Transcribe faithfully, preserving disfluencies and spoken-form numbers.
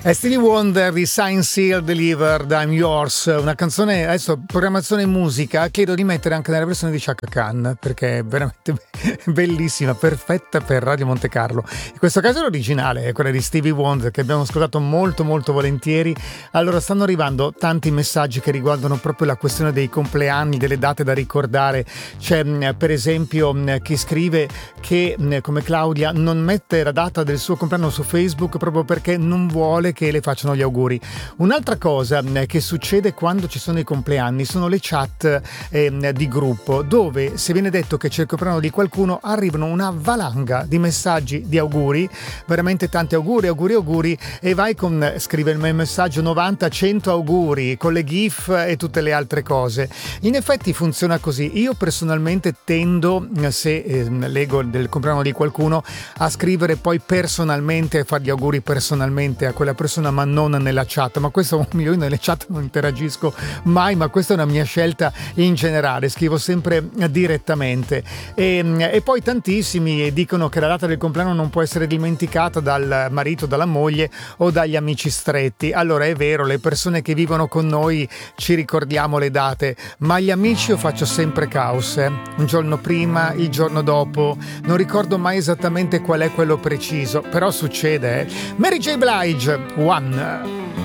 È Stevie Wonder di Sign Seal Delivered, I'm Yours, una canzone, adesso programmazione musica, chiedo di mettere anche nella versione di Chaka Khan perché è veramente bellissima, perfetta per Radio Monte Carlo. In questo caso l'originale è quella di Stevie Wonder che abbiamo ascoltato molto molto volentieri. Allora stanno arrivando tanti messaggi che riguardano proprio la questione dei compleanni, delle date da ricordare. C'è per esempio chi scrive che come Claudia non mette la data del suo compleanno su Facebook proprio perché non vuole che le facciano gli auguri. Un'altra cosa che succede quando ci sono i compleanni sono le chat eh, di gruppo, dove se viene detto che c'è il compleanno di qualcuno arrivano una valanga di messaggi di auguri, veramente tanti auguri, auguri, auguri, e vai con, scrive il mio messaggio novanta cento auguri con le gif e tutte le altre cose. In effetti funziona così. Io personalmente tendo, se eh, leggo del compleanno di qualcuno, a scrivere poi personalmente e fare gli auguri personalmente a quella persona, ma non nella chat. Ma questo, io nelle chat non interagisco mai, ma questa è una mia scelta in generale, scrivo sempre direttamente. E, e poi tantissimi dicono che la data del compleanno non può essere dimenticata dal marito, dalla moglie o dagli amici stretti. Allora è vero, le persone che vivono con noi ci ricordiamo le date, ma agli amici io faccio sempre caos, eh? Un giorno prima, il giorno dopo, non ricordo mai esattamente qual è quello preciso, però succede, eh? Mary J. Blige, One.